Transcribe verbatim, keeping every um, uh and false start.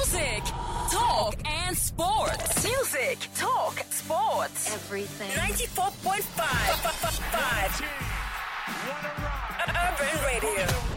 Music, talk, and sports. Music, talk, sports. Everything. ninety-four point five. Urban Radio.